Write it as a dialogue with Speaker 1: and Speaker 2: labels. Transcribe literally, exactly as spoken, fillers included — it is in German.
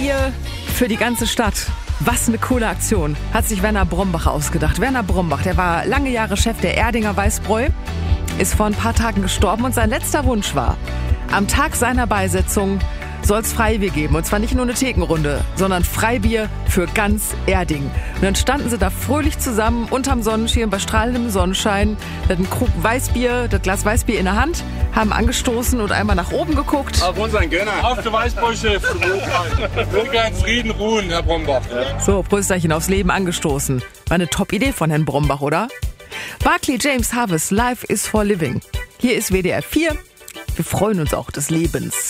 Speaker 1: Freibier für die ganze Stadt. Was eine coole Aktion. Hat sich Werner Brombach ausgedacht. Werner Brombach, der war lange Jahre Chef der Erdinger Weißbräu, ist vor ein paar Tagen gestorben und sein letzter Wunsch war, am Tag seiner Beisetzung soll es Freibier geben. Und zwar nicht nur eine Thekenrunde, sondern Freibier für ganz Erding. Und dann standen sie da fröhlich zusammen unterm Sonnenschirm bei strahlendem Sonnenschein, hatten einen Krug Weißbier, das Glas Weißbier in der Hand, haben angestoßen und einmal nach oben geguckt.
Speaker 2: Auf unseren Gönner. Auf der Weißbräu-Chef. Möge in Frieden ruhen, Herr Brombach.
Speaker 1: So, Prösterchen aufs Leben angestoßen. War eine Top-Idee von Herrn Brombach, oder? Barclay James Harvest, Life is for Living. Hier ist W D R vier. Wir freuen uns auch des Lebens.